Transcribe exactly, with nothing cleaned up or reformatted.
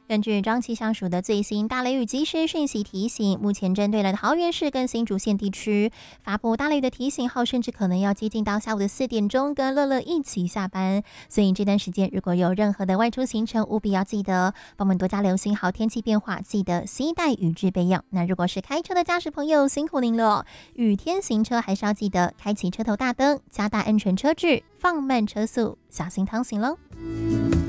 根据中央气象署的最新大雷雨即时讯息提醒，目前针对了桃园市跟新竹县地区发布大雷雨的提醒后，甚至可能要接近到下午的四点钟，跟乐乐一起下班。所以这段时间如果有任何的外出行程，务必要记得帮我们多加留心好天气变化，记得携带雨具备用。那如果是开车的驾驶朋友，辛苦您了，雨天行车还是要记得开启车头大灯，加大安全车距，放慢车速，小心趟行喽。